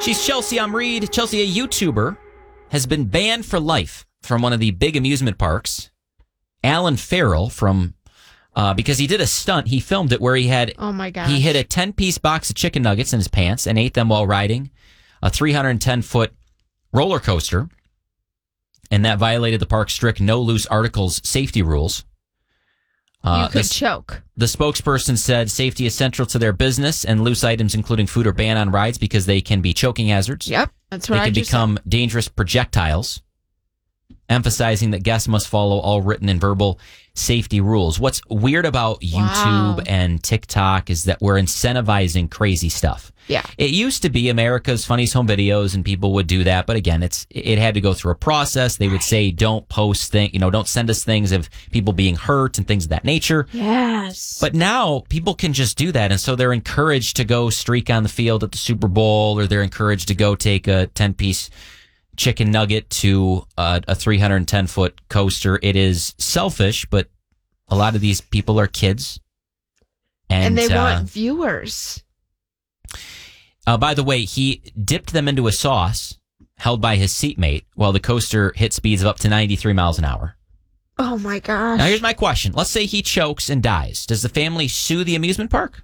She's Chelsea Reed. Chelsea, a YouTuber, has been banned for life from one of the big amusement parks. Alan Farrell because he did a stunt. He filmed it where he hid a 10-piece box of chicken nuggets in his pants and ate them while riding a 310-foot roller coaster. And that violated the park's strict no loose articles safety rules. You could choke. The spokesperson said safety is central to their business, and loose items, including food, are banned on rides because they can be choking hazards. Yep, that's what They can become dangerous projectiles, emphasizing that guests must follow all written and verbal safety rules. What's weird about YouTube and TikTok is that we're incentivizing crazy stuff. Yeah. It used to be America's Funniest Home Videos, and people would do that. But again, it had to go through a process. They would say, don't post don't send us things of people being hurt and things of that nature. Yes. But now people can just do that. And so they're encouraged to go streak on the field at the Super Bowl, or they're encouraged to go take a 10-piece chicken nugget to a 310-foot coaster. It is selfish, but a lot of these people are kids. And they want viewers. By the way, he dipped them into a sauce held by his seatmate while the coaster hit speeds of up to 93 miles an hour. Oh, my gosh. Now, here's my question. Let's say he chokes and dies. Does the family sue the amusement park?